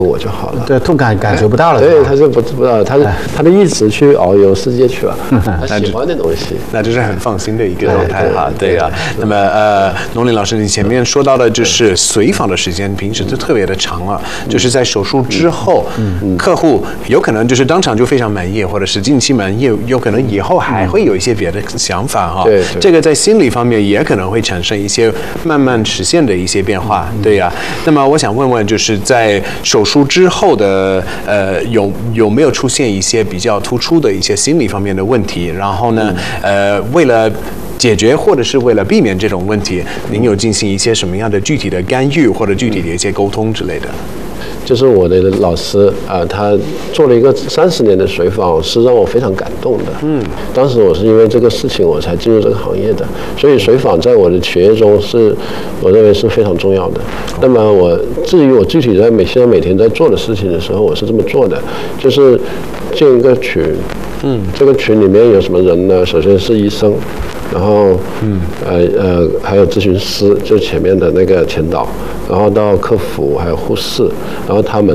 我就好了。 对，痛感觉不到了。 对，他就不知道，他的意识去遨游世界去了，他喜欢的东西， 那这是很放心的一个状态哈。对啊，那么农林老师，你前面说到的就是随访的时间，平时就特别的长了，就是在手术之后，客户有可能就是当场就非常满意，或者是近期满意，有可能以后还会有一些别的想法哈。 对， 这个在心理方面也可能会产生一些慢慢实现的一些变化。对呀，那么我想问问，就是在手术之后的有没有出现一些比较突出的一些心理方面的问题？然后呢，为了解决或者是为了避免这种问题，您有进行一些什么样的具体的干预或者具体的一些沟通之类的？ 就是我的老师他做了一个30年的水访，是让我非常感动的。当时我是因为这个事情我才进入这个行业的，所以水访在我的学业中我认为是非常重要的。那么至于我具体在现在每天在做的事情的时候，我是这么做的，就是建一个群。这个群里面有什么人呢？首先是医生，然后还有咨询师，就前面的那个前导，然后到客服还有护士，然后他们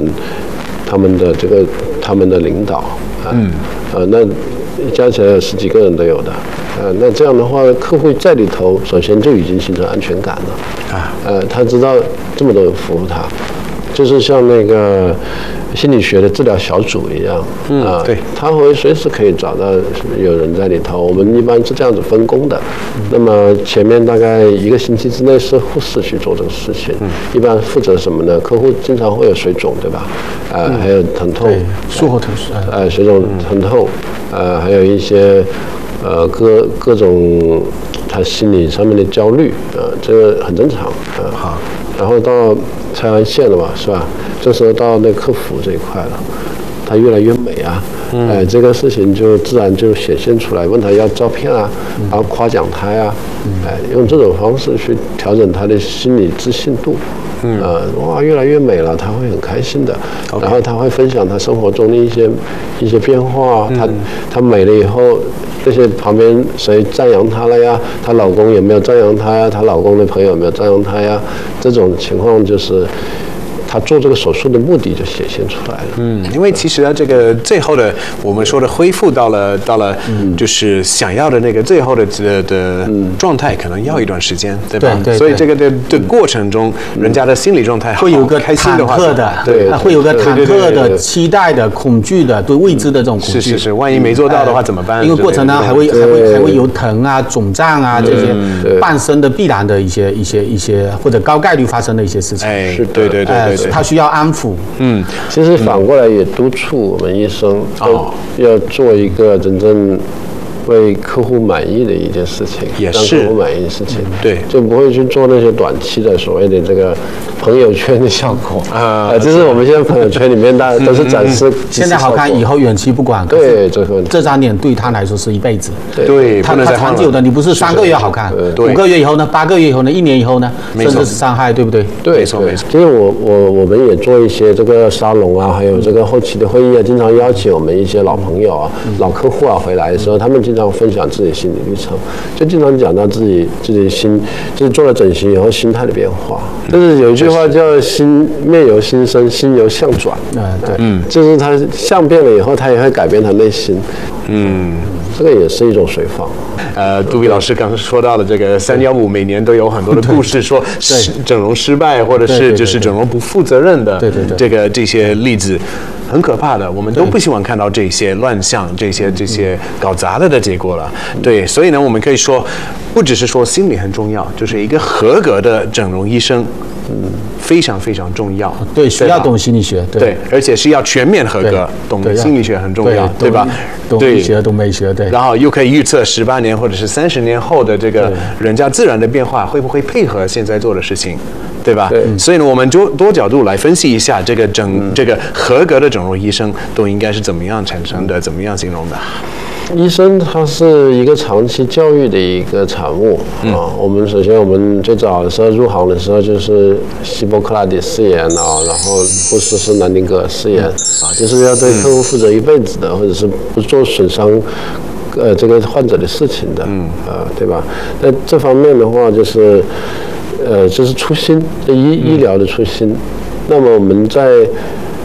的领导那加起来有10几个人都有的那这样的话，客户在里头首先就已经形成安全感了他知道这么多人服务他，就是像那个心理学的治疗小组一样对， 他会随时可以找到有人在里头。我们一般是这样子分工的。那么前面大概1个星期之内是护士去做这个事情，一般负责什么呢？客户经常会有水肿，对吧？还有疼痛， 术后疼痛， 水肿疼痛，还有一些各种他心理上面的焦虑这个很正常好， 然后到拆完线了嘛，是吧？这时候到那客服这一块了，他越来越美这个事情就自然就显现出来。问他要照片然后夸奖他用这种方式去调整他的心理自信度。哇，越来越美了，他会很开心的。然后他会分享他生活中的一些变化。他美了以后，这些旁边谁赞扬她了呀？她老公有没有赞扬她呀？她老公的朋友有没有赞扬她呀？这种情况就是他做这个手术的目的就显现出来了。 因为其实这个最后的我们说的恢复到了就是想要的那个最后的状态，可能要一段时间，对吧？ 对。 所以这个的过程中，人家的心理状态会有个开心的话， 对，会有个忐忑的、期待的、恐惧的、对未知的这种恐惧。 是，万一没做到的话怎么办？ 因为过程呢还会有疼肿胀这些伴生的必然的一些或者高概率发生的一些事情。 对。 他需要安抚。 其实反过来也督促我们医生要做一个真正为客户满意的一件事情， 也是让客户满意的事情。 对， 就不会去做那些短期的所谓的这个朋友圈的效果就是我们现在朋友圈里面大家都是展示现在好看，以后远期不管。 对， 这张脸对他来说是一辈子。 对， 他长久的，你不是3个月好看，5个月以后呢，8个月以后呢，1年以后呢，甚至是伤害，对不对？ 对，没错。其实我们也做一些这个沙龙还有这个后期的会议经常邀请我们一些老朋友老客户回来的时候，他们经常分享自己心理历程，就经常讲到自己就是做了整形以后心态的变化。就是有一句话叫面由心生，心由相转。就是他相变了以后，他也会改变他内心。这个也是一种水访。 杜比老师刚刚说到的这个315，每年都有很多的故事，说整容失败，或者是就是整容不负责任的这些例子。很可怕的，我们都不希望看到这些乱象、这些搞砸了的结果了。对，所以呢，我们可以说，不只是说心理很重要，就是一个合格的整容医生，非常非常重要。 对，需要懂心理学， 对，而且是要全面合格，懂心理学很重要，对吧？ 懂医学，懂美学，对。 然后又可以预测18年或者是30年后的这个人家自然的变化，会不会配合现在做的事情？对吧？所以呢，我们就多角度来分析一下这个合格的整容医生都应该是怎么样产生的，怎么样形容的。 医生他是一个长期教育的一个产物我们首先我们最早的时候入行的时候就是希波克拉底誓言然后护士是南丁格尔誓言就是要对客户负责一辈子的，或者是不做损伤这个患者的事情的对吧？那这方面的话就是初心，医疗的初心。那么我们在